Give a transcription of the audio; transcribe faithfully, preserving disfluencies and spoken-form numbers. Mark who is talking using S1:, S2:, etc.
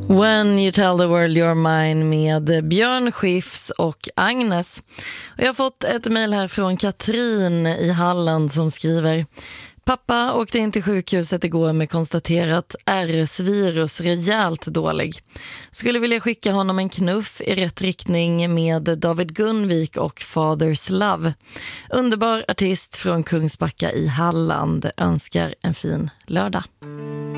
S1: When you tell the world you're mine med Björn Skifs och Agnes. Och jag har fått ett mejl här från Katrin i Halland som skriver: Pappa åkte in till sjukhuset igår med konstaterat R S-virus, rejält dålig. Skulle vilja skicka honom en knuff i rätt riktning med David Gunvik och Father's Love. Underbar artist från Kungsbacka i Halland. Önskar en fin lördag.